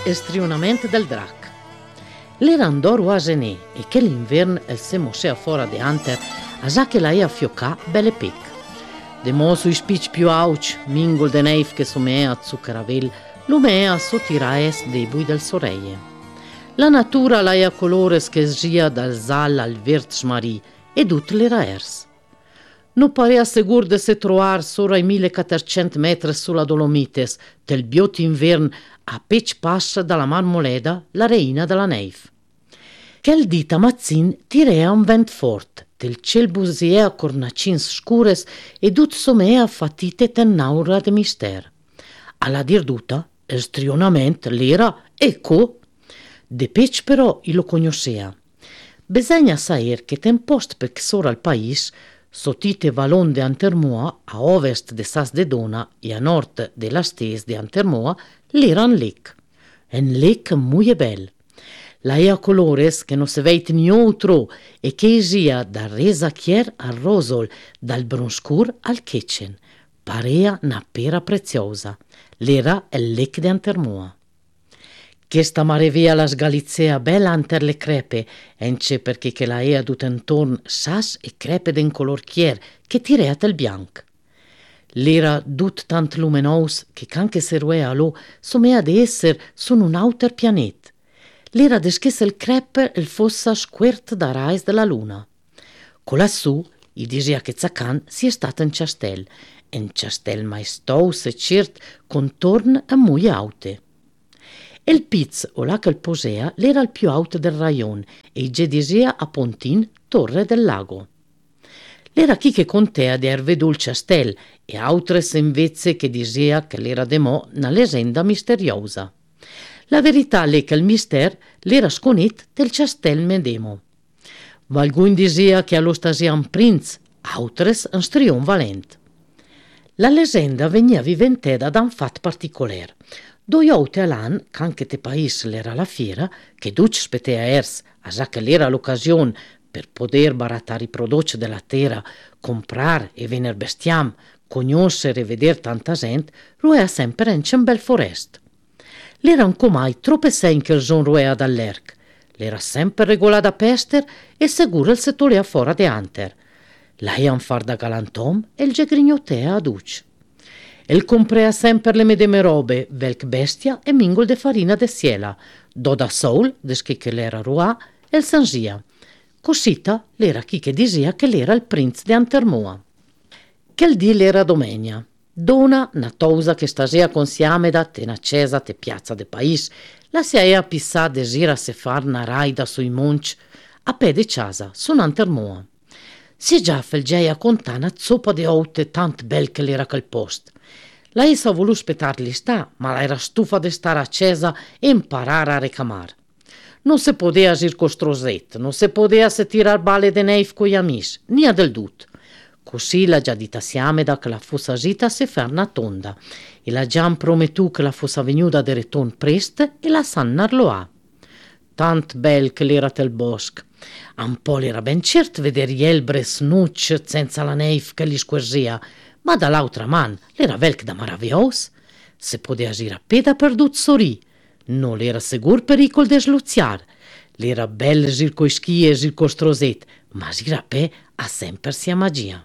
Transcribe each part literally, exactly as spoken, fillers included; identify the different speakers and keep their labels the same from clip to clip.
Speaker 1: il strionamento del drac. L'era andò a Gené e che l'inverno il se moscea fuori di Anter a già che la ia fiocca belle pic. De mo sui spicci più auci, mingol de neif che somea zuccaravel, lumea sottiraes dei bui del soreie. La natura la ia colores che sgia dal zal al vert smarì ed ut l'era ers. Non parea sigur de se troar sora i millequattrocento metri sulla Dolomites, tel biot invern a pec pascia dalla marmoleda, la reina della neif. Quel dita mazzin tirea un vent fort, del ciel busia cornacins scures ed ut somea fatite ten aura de mister. Alla dirduta, il strionament l'era ecco. De pec però il lo conoscea. Besegna saer che ten post per sora al pais, sotite Valon de Antermoa, a ovest de Sas de Dona e a nord de la Stes de Antermoa, l'era un lec. Un lec muy bel. La ea colores che non se veit ni outro e che esia da resa chier al rosol, dal bronscur al quetchen. Parea na pera preziosa. L'era il lec de Antermoa. Questa marevea la sgalizea bella anter le crepe, ence perché che la ea dut intorn sas e crepe den color chier che tireat il bianc. L'era dut tant luminous che canche se ruea lo somea de esser sun un auter pianet. L'era deschess il crepe il fossa squert da rais della luna. Colassù, i disia che Zaccan si è stata in ciastel, in ciastel maestous e cirt contorn a mui aute. Il piz o là che il posea l'era il più alto del rayon e i gedisia a Pontin, Torre del Lago. L'era chi che contea di ervedul ciastel e autres invece che disia che l'era de mo una leggenda misteriosa. La verità è che il mister l'era sconit del ciastel medemo. Valgun disia che allo stasia un prinz, autres un strion valent. La leggenda venia viventeda da un fat particolar. Doi aute all'an, canche te pais l'era la fiera, che duc spetea ers, a già che l'era l'occasione per poter barattare i prodotti della terra, comprar e vener bestiam, conoscere e veder tanta gente, ruea sempre in un bel forest. L'era un comai troppe sen che il zon ruea dall'erc. L'era sempre regolata pester e sicuro il se tolea fora de Anter. La ian far da galantom e il gegrignotea a duc. El comprea sempre le medeme robe, velc bestia e mingol de farina de siela, do da soul, desché che l'era ruà, el sangia. Cosita l'era chi che disia che l'era il prinz de Antermoa. Quel dì l'era domenia. Dona, na tousa che stasia consiameda te na cesa te piazza de pais, la si aea pissà de gira se far na raida sui monci, a pe de casa, son Antermoa. Si già felgeia contana zoppa de oute tant bel che l'era quel post. La essa volu spettarli sta, ma la era stufa de star accesa e imparare a recamar. Non se podea agir costroset, non se podea se tirar bale de neif coi amis, nia del dut. Così la già dita siameda che la fosse agita se ferna tonda, e la già promettu che la fosse venuta de reton prest e la sannar lo ha. Tant bel che l'era tel bosc. Un po' l'era ben cert veder jelbre snucc senza la neif che li squersia, ma dall'altra man l'era velc da maravios. Se podea agir a peda perdut sorì. Non l'era sigur pericol de sluziar. L'era bel gir coi schi e gir costroset, ma gir a pe a sempre sia magia.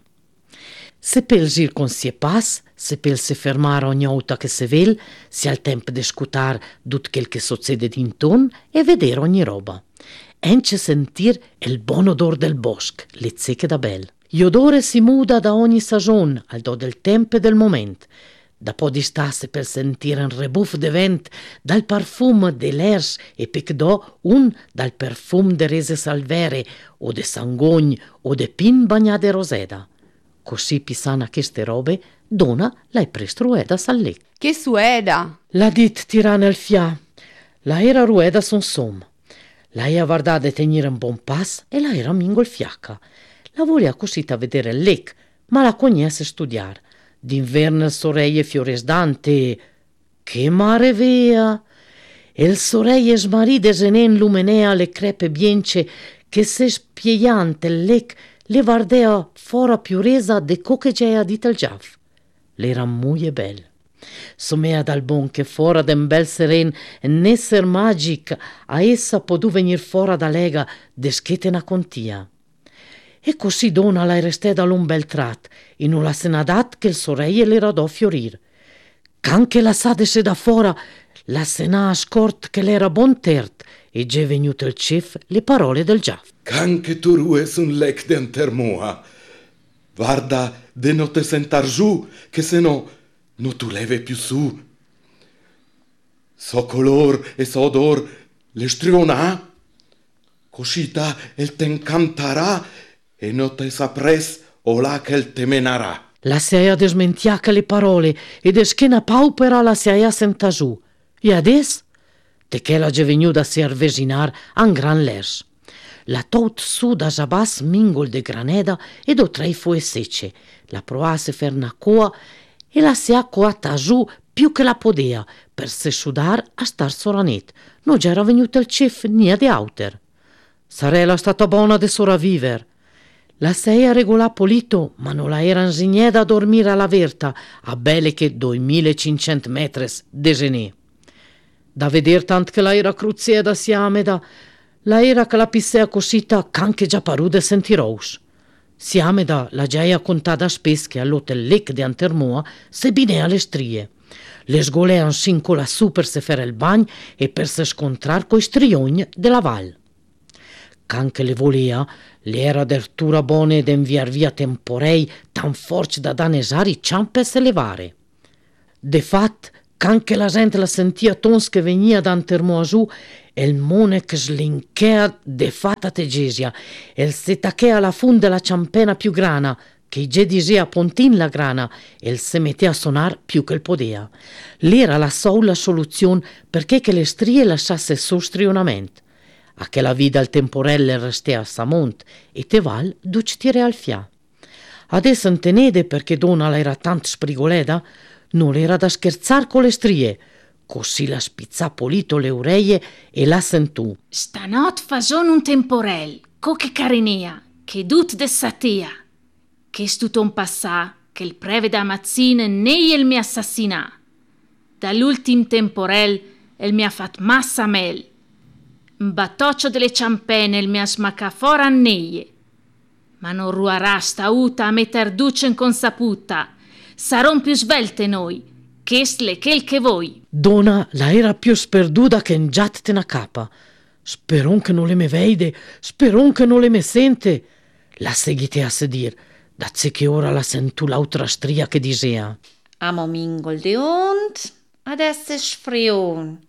Speaker 1: Se pel gir con sie pas, se pel se fermare ogni volta che se vel, si ha il tempo de scutar tut quel che succede d'inton e vedere ogni roba. Ence sentir il buon odor del bosc, le zecche da bel. Gli odore si muda da ogni stagione, al do del tempo e del moment. Da po' di stasse per sentire un rebuff de vent, dal parfum de l'ers e pic do un dal perfum de rese salvere, o de sangogn, o de pin bagnade roseda. Così pisana queste robe, dona l'hai presto rueda sallec.
Speaker 2: Che sueda?
Speaker 1: La dit tirana il fia. La era rueda son som. La ia vardà de tenire un bon pas e la era mingol fiacca. La volea cosita vedere il lec, ma la cognesse studiar. D'inverno il soreie fioresdante. Che mare vea! E il soreie smarì de zenen lumenea le crepe bience che se spieiante il lec le vardea fora più resa de coche gea dit il giaf. L'era muie bel. Somea dal bon che fora d'un bel seren un esser magic a essa podù venir fora da lega deschete na contia. E così dona la resté da l'un bel trat, e non la se n'ha dat che il sorelle le radò fiorir. Canche la sadese da fora, la se n'ha scort che l'era bon tert, e già venuto il cef le parole del giaf.
Speaker 2: Canche tu rues un lec de antermoa. Guarda de no te sentar giù, che se no, no tu leve più su. So color e so odor le striona. Cosita el te incantarà e no te sapres o la che el te menarà.
Speaker 1: La seia desmentiaca le parole e deschena paupera la seia senta giù. E ades? De che la già venuta a si arvesinar an gran lers. La tot su da jabas mingol de graneda e do trei foe sece. La proase fer na coa e la sea coata giù più che la podea per se sudar a star soranet. No già era venuto il cef nia de auter. Sarella stata bona de soraviver. La seia regolà polito, ma non la era insignè da dormire alla verta, a belle che duemilacento metres de genè. Da veder tant che la era cruziea da siameda, la era che la pissea cosita canche già parude sentirous. Siameda la giaia contata spes che all'hotel lec de Antermoa se binea le strie. Le sgolean cinco lassù per se fare il bagno e per se scontrar coi striogni della val. Canche le volea, le era d'ertura bone d'enviar via temporei tan forci da danesari ciampe se levare. De fat, canche la gente la sentia tons che venia da Antermoa giù, el mone che slinchea de fata tegesia, el se tachea la fun della ciampena più grana, che già disea pontin la grana, el se mettea a sonar più che il podea. L'era la sola soluzione perché che le strie lasciasse sostrionament. A che la vida al temporelle restea a Samont e te val duc tire al fia. Adesso intenede perché donna la era tant sprigoleda, non era da scherzar con le strie, così la spizzà polito le orecchie e la sentù.
Speaker 3: Stanot fason un temporel, co che carinea, che dut de satia, che stuton passà, che il preve da mazzine nei el mi assassina. Dall'ultim temporel el mi ha fat massa mel. Un battoccio delle ciampene il mi ha smacca fora a neie. Ma non ruarà sta uta a metter ducen con saputa. Saron più svelte noi, che sle chel che voi.
Speaker 1: Donna la era più sperduta che in giat te na capa. Speron che non le me veide, speron che non le me sente. La seguite a sedir, dazze che ora la sentù l'altra stria che disea.
Speaker 4: Amo mingol de ont, adesso sfrion.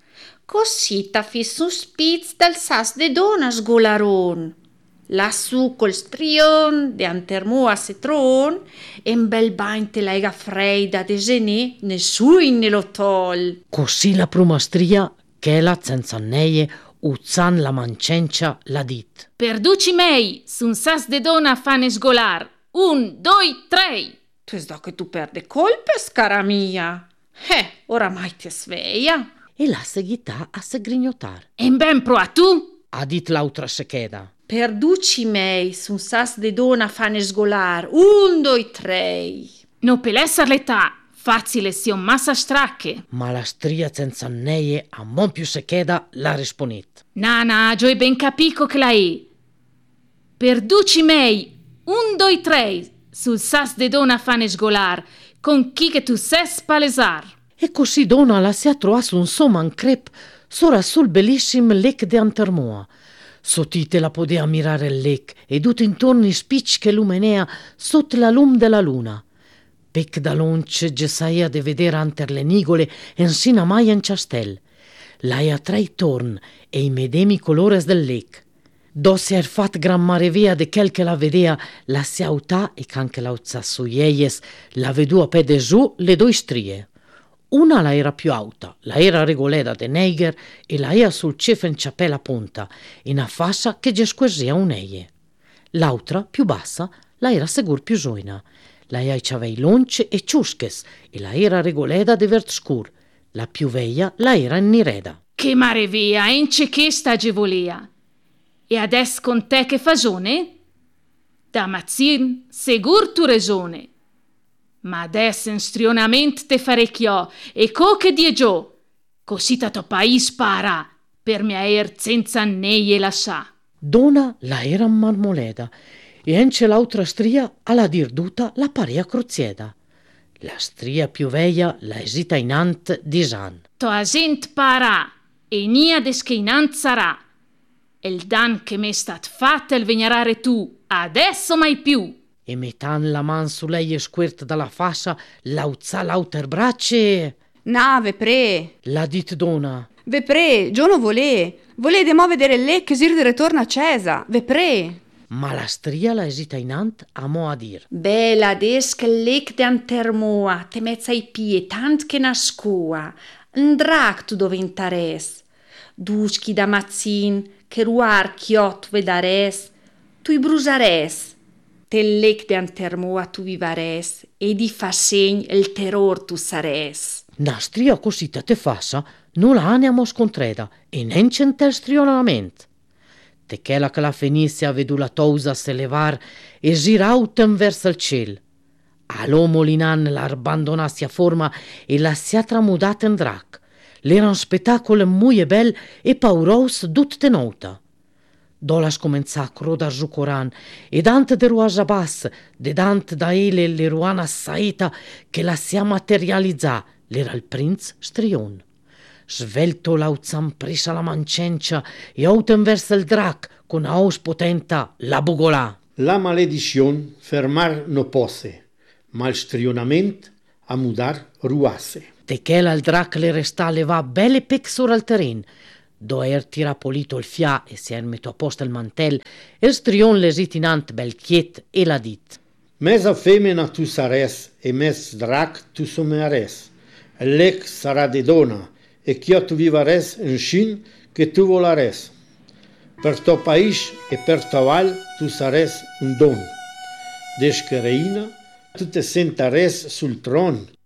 Speaker 4: Cosita fi su spitz del sas de dona sgolaron. Lassù col strion de Antermoa se tron, e un bel bagn te l'aiga freida de genè, nessuin ne lo tol.
Speaker 1: Così la prima stria, che la senza neie, uzzan la mancencia la dit.
Speaker 3: Perduci mei, sun sas de dona fane sgolar. Un, doi, tre.
Speaker 4: Tu es do che tu perde colpe, scara mia. Eh, oramai ti sveia.
Speaker 1: E la seguità a se grignotar.
Speaker 3: En ben pro a tu?
Speaker 1: Ha dit l'altra secheda.
Speaker 4: Perduci mei, sun sas de dona fane sgolar. Un, doi, tre.
Speaker 3: No per esser l'età, facile sion massa stracche.
Speaker 1: Ma la stria senza neie a mon più secheda la risponit.
Speaker 3: Na, na, gioi ben capico che la è. Perduci mei, un, doi, tre, sul sas de dona fane sgolar, con chi che tu ses palesar.
Speaker 1: E così donna la si ha trovato un soman crep sora sul bellissimo lec de Antermoa. Sotite la podea mirare il lec e tutto intorno i spicci che lumenea sotto la lum della luna. Pec da lonce gesaia de vedere anter le nigole en sina mai in ciastel. L'aia trei torn e i medemi colores del lec. Do si er fat gran mare via de quel che la vedea la si autà e canche la uzza su ieies la vedua pede giù le due strie. Una la era più alta, la era regoleda de Neiger e la era sul cef in ciapella punta, in a fascia che gesquesia uneie. L'altra, più bassa, la era segur più joina. La era c'avei lonce e ciusches e la era regoleda de vert scur. La più veia la era in nireda.
Speaker 3: Che mare via, ence che stagivolea. E ades con te che fasone? Da mazzin, segur tu resone. Ma adesso in strionament te farecchio e co che die giù, così tato pais para, per mia er senza neie lascià.
Speaker 1: Dona la era marmoleda e ence l'altra stria alla dirduta la parea cruzieda. La stria più veia la esita inant di San.
Speaker 3: To a gent para e nia descheinant sarà. Il dan che m'è stat fatta il vegnarare tu, adesso mai più.
Speaker 1: E metan la man su lei e squirt dalla fascia, l'auza l'auter bracce.
Speaker 5: Na, ve pre,
Speaker 1: La dit dona.
Speaker 5: ve pre, Gio non volè. Volè de mo vedere lei che sir de ritorno a Cesa, ve pre.
Speaker 1: Ma la stria la esita inant a mo a dir.
Speaker 4: Bella des che lec de antermoa, te mezza i pie, tant che nascoa. Un drac tu doventares. Duschi da mazzin, che ruar chiot vedares, tu i brusares. Te lec de antermoa tu vivares, e di fa segn il terror tu sares.
Speaker 1: Na stria cosita te fassa, non la aniamo scontreda, e nencen tel strionament. Te chela che la Fenicia vedu la tousa se levar e girautem verso il ciel. A l'uomo linan la abbandonassi a forma e la sia tramudata in drac. L'eran spettacolo muie bel e paurous dut de nota. Dola scomenzà a crodar giucoran e dante de ruaja bass, de dante da ele le ruana saeta che la sia materializza, l'era il prinz Strion. Svelto l'auzzam presa la mancencia e autem verso il drac con aus potenta la bugolà.
Speaker 6: La maledizione fermar no posse, ma il strionament a mudar ruasse.
Speaker 1: Te che il drac le resta leva belle pec sur al terren. Do er tira polito il fia e si er meto a posto il mantel, e Strion lesit inant bel chiet e la dit.
Speaker 6: Mesa femina tu sares e mes drac tu someares. Lec sarà de dona e ch'io tu vivares in scin che tu volares. Per to pais e per to val tu sares un don. Desche reina tu te sentares sul tron